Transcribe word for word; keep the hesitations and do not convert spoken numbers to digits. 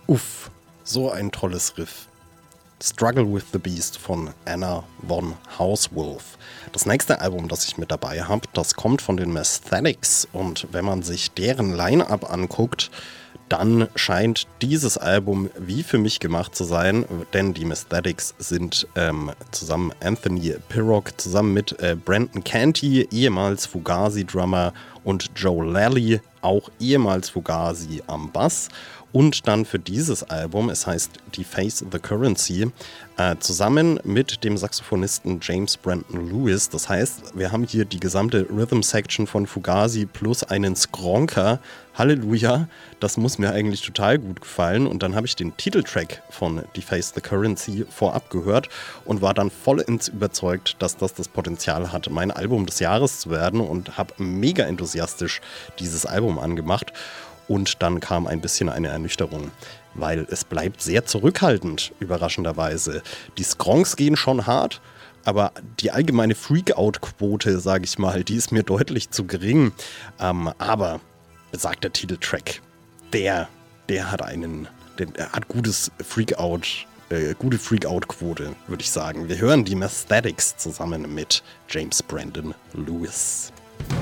Uff, so ein tolles Riff. Struggle with the Beast von Anna von Housewolf. Das nächste Album, das ich mit dabei habe, das kommt von den Messthetics, und wenn man sich deren Line-Up anguckt, dann scheint dieses Album wie für mich gemacht zu sein, denn die Messthetics sind ähm, zusammen Anthony Pirog, zusammen mit äh, Brandon Canty, ehemals Fugazi-Drummer, und Joe Lally, auch ehemals Fugazi am Bass. Und dann für dieses Album, es heißt Deface the Currency, äh, zusammen mit dem Saxophonisten James Brandon Lewis. Das heißt, wir haben hier die gesamte Rhythm-Section von Fugazi plus einen Skronker. Halleluja, das muss mir eigentlich total gut gefallen. Und dann habe ich den Titeltrack von Deface the Currency vorab gehört und war dann vollends überzeugt, dass das das Potenzial hat, mein Album des Jahres zu werden, und habe mega enthusiastisch dieses Album angemacht. Und dann kam ein bisschen eine Ernüchterung, weil es bleibt sehr zurückhaltend, überraschenderweise. Die Skronks gehen schon hart, aber die allgemeine Freak-Out-Quote, sage ich mal, die ist mir deutlich zu gering. Ähm, aber besagter Titeltrack, der, der hat einen, der hat gutes Freak-Out, äh, gute Freak-Out-Quote, würde ich sagen. Wir hören die Messthetics zusammen mit James Brandon Lewis.